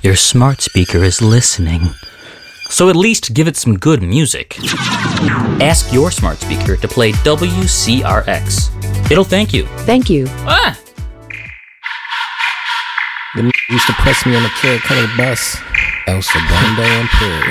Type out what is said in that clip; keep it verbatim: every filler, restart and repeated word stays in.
Your smart speaker is listening. So at least give it some good music. Ask your smart speaker to play W C R X. It'll thank you. Thank you. Ah! They used to press me on the chair, kind of the bus. Elsa Bondo and Perry.